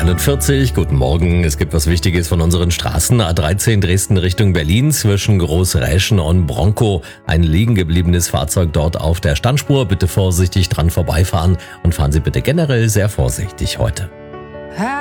7:41 Uhr. Guten Morgen. Es gibt was Wichtiges von unseren Straßen. A13 Dresden Richtung Berlin zwischen Großräschen und Bronkow. Ein liegen gebliebenes Fahrzeug dort auf der Standspur. Bitte vorsichtig dran vorbeifahren und fahren Sie bitte generell sehr vorsichtig heute.